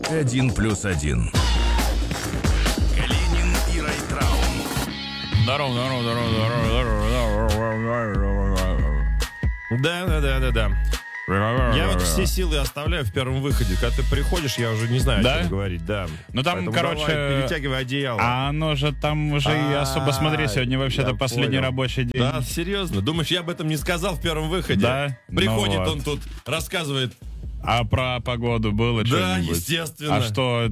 1+1. Калинин и Райтраун. Здорово. Да. Я вот все силы оставляю в первом выходе. Когда ты приходишь, я уже не знаю, Да? о чем говорить. Да. Ну там, Поэтому короче, давай, перетягивай одеяло. А оно же там уже и особо, смотри, сегодня вообще-то я последний понял. рабочий день. Да, серьезно? Думаешь, я об этом не сказал в первом выходе? Да? Приходит Ну вот. он тут, рассказывает. А про погоду было Да, что-нибудь? естественно. А что,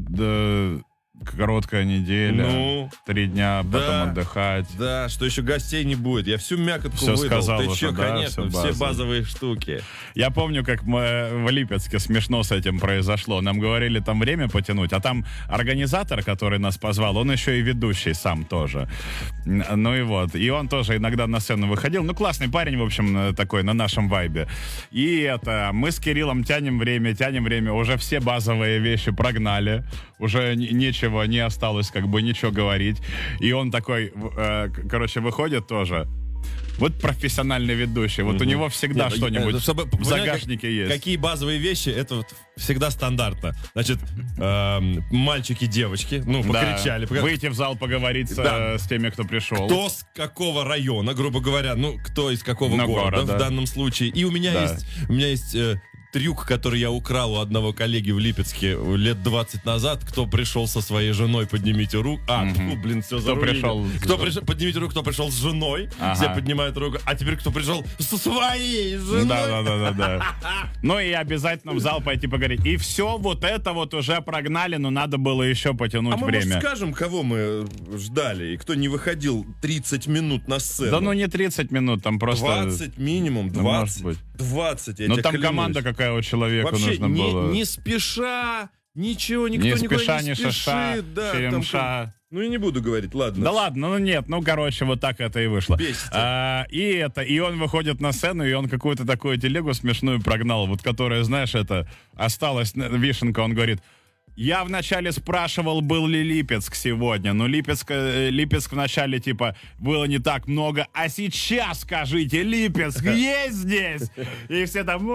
короткая неделя, Ну, 3 дня, потом да. отдыхать. Да, что еще гостей не будет. Я всю мякотку Всё выдал. сказал Ты уже, че, да, конечно, всё все базово. базовые штуки. Я помню, как мы в Липецке смешно с этим произошло. Нам говорили там время потянуть, а там организатор, который нас позвал, он еще и ведущий сам тоже. Ну и вот. И он тоже иногда на сцену выходил. Ну, классный парень, в общем, такой, на нашем вайбе. И это, мы с Кириллом тянем время, уже все базовые вещи прогнали. Уже нечего, не осталось как бы ничего говорить. И он такой, короче, выходит тоже. Вот профессиональный ведущий. Вот у него всегда Нет, что-нибудь чтобы в понять, загашнике есть. Какие базовые вещи, это вот всегда стандартно. Значит, мальчики, девочки, ну, покричали. Да. Выйти в зал поговорить Да. с теми, кто пришел. Кто с какого района, грубо говоря, ну, кто из какого Ну, города города. в данном случае. И у меня есть трюк, который я украл у одного коллеги в Липецке лет 20 назад. Кто пришел со своей женой, поднимите руку. Все зарулили. Кто пришел, поднимите руку, кто пришел с женой. Ага. Все поднимают руку. А теперь кто пришел со своей женой. Да. Ну и обязательно в зал пойти поговорить. И все вот это вот уже прогнали, но надо было еще потянуть А мы, время. может, скажем, кого мы ждали и кто не выходил 30 минут на сцену? Да ну не 30 минут, там просто... 20 минимум, 20. Ну, может быть. 20, я Ну тебе там клянусь. команда какая у человека Вообще нужно было. не спеша, ничего, никто Не никуда спеша, не не спешит. шаша, Да, там черемша. Ну и не буду говорить, ладно. Да ладно, ну нет, ну короче, вот так это и вышло. Бесите. И он выходит на сцену, и он какую-то такую телегу смешную прогнал, вот которая, знаешь, это осталась вишенка, он говорит: я вначале спрашивал, был ли Липецк сегодня, но Липецк вначале, типа, было не так много, а сейчас, скажите, Липецк есть здесь? И все там...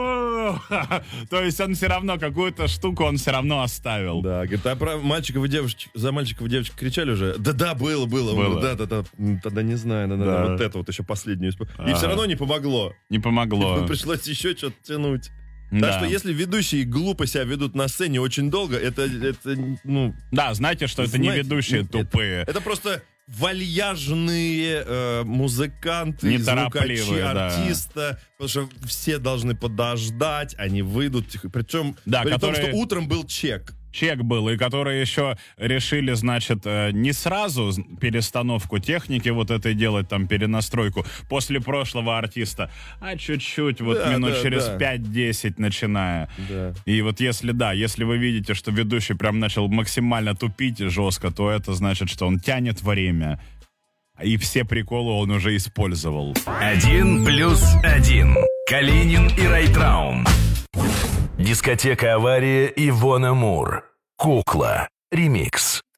То есть он все равно какую-то штуку он все равно оставил. Да, говорит, а про мальчиков и девочек, за мальчиков и девочек кричали уже? Да, было. Да, тогда не знаю, Да. вот это вот еще последнее. И все равно не помогло. Не помогло. Пришлось еще что-то тянуть. Да. Так что если ведущие глупо себя ведут на сцене очень долго, это ну... Да, знаете, что это не знаете, ведущие это- тупые. Это просто вальяжные музыканты, Неторопливые, звукачи, да. артиста, потому что все должны подождать, они выйдут. Причем Да, при том, которые- что утром был чек. Чек был, и которые еще решили, значит, не сразу перестановку техники вот этой делать, там, перенастройку после прошлого артиста, а чуть-чуть, вот Да, минут да, через да. 5-10 начиная. Да. И вот если вы видите, что ведущий прям начал максимально тупить жестко, то это значит, что он тянет время. И все приколы он уже использовал. 1+1. Калинин и Райтраун. Дискотека «Авария» Ивона Мур. «Кукла». Ремикс.